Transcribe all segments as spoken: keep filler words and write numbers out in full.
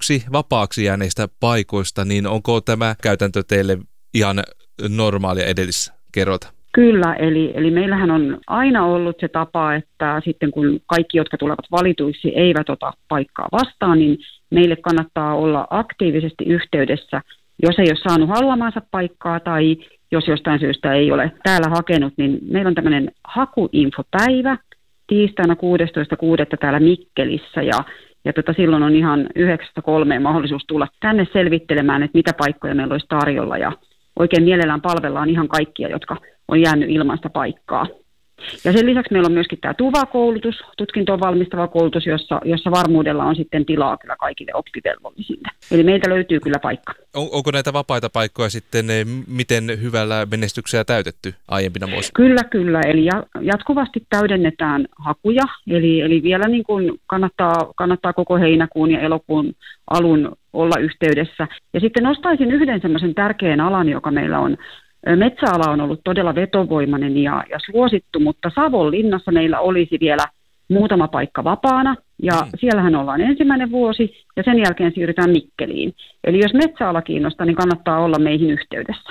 yksi vapaaksi jääneistä paikoista, niin onko tämä käytäntö teille ihan normaalia edellisessä? Kerrota. Kyllä, eli, eli meillähän on aina ollut se tapa, että sitten kun kaikki, jotka tulevat valituiksi, eivät ota paikkaa vastaan, niin meille kannattaa olla aktiivisesti yhteydessä, jos ei ole saanut haluamansa paikkaa tai jos jostain syystä ei ole täällä hakenut, niin meillä on tämmöinen hakuinfopäivä tiistaina kuudestoista kuudetta täällä Mikkelissä ja, ja tota, silloin on ihan yhdeksästä kolmeen mahdollisuus tulla tänne selvittelemään, että mitä paikkoja meillä olisi tarjolla ja oikein mielellään palvellaan ihan kaikkia, jotka on jäänyt ilman sitä paikkaa. Ja sen lisäksi meillä on myöskin tämä TUVA-koulutus, tutkintoon valmistava koulutus, jossa, jossa varmuudella on sitten tilaa kyllä kaikille oppivelvollisille. Eli meiltä löytyy kyllä paikka. On, onko näitä vapaita paikkoja sitten miten hyvällä menestyksellä täytetty aiempina vuosina? Kyllä, kyllä. Eli jatkuvasti täydennetään hakuja. Eli, eli vielä niin kuin kannattaa, kannattaa koko heinäkuun ja elokuun alun olla yhteydessä. Ja sitten nostaisin yhden semmoisen tärkeän alan, joka meillä on. Metsäala on ollut todella vetovoimainen ja, ja suosittu, mutta Savonlinnassa meillä olisi vielä muutama paikka vapaana ja mm. siellähän ollaan ensimmäinen vuosi ja sen jälkeen siirrytään Mikkeliin. Eli jos metsäala kiinnostaa, niin kannattaa olla meihin yhteydessä.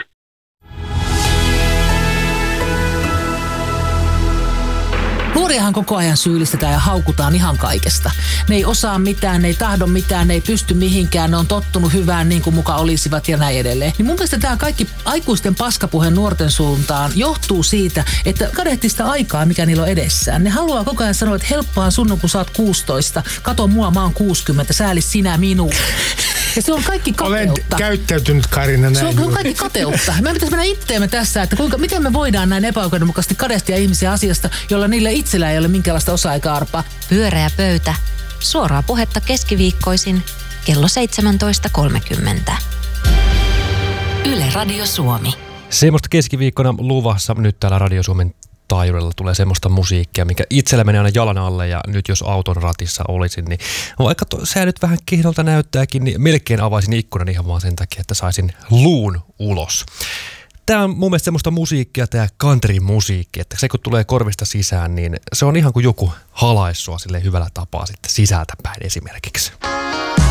Nuoriahan koko ajan syyllistetään ja haukutaan ihan kaikesta. Ne ei osaa mitään, ne ei tahdo mitään, ne ei pysty mihinkään, ne on tottunut hyvään niin kuin muka olisivat ja näin edelleen. Niin mun mielestä tämä kaikki aikuisten paskapuhe nuorten suuntaan johtuu siitä, että kadehtii sitä aikaa, mikä niillä on edessään. Ne haluaa koko ajan sanoa, että helppoa sun, kun sä oot kuusitoista, kato mua, mä oon kuusikymmentä, sääli sinä minua. Ja se on kaikki kateutta. Olen käyttäytynyt, Karina, näin. Se on, se on kaikki kateutta. Meidän pitäisi mennä itteemme tässä, että kuinka, miten me voidaan näin epäoikeudenmukaisesti kadehtia ihmisiä asiasta, jolla niillä itsellä ei ole minkäänlaista osaa eikä arpaa. Pyöreä pöytä. Suoraa puhetta keskiviikkoisin kello seitsemäntoista kolmekymmentä. Yle Radio Suomi. Semmoista keskiviikkona luvassa nyt täällä Radio Suomen taajuudella tulee semmoista musiikkia, mikä itsellä menee aina jalan alle ja nyt jos auton ratissa olisin, niin vaikka to, se nyt vähän kihnolta näyttääkin, niin melkein avaisin ikkunan ihan vaan sen takia, että saisin luun ulos. Tämä on mun mielestä semmoista musiikkia, tämä country-musiikki, että se kun tulee korvista sisään, niin se on ihan kuin joku halaissua sille hyvällä tapaa sitten sisältä päin esimerkiksi.